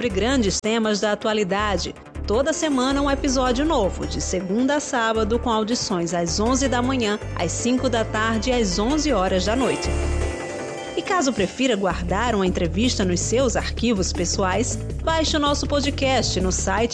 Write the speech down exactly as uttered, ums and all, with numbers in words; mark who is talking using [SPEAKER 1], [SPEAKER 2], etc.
[SPEAKER 1] sobre grandes temas da atualidade. Toda semana um episódio novo, de segunda a sábado, com audições às onze da manhã, às cinco da tarde e às onze horas da noite. E caso prefira guardar uma entrevista nos seus arquivos pessoais, baixe o nosso podcast no site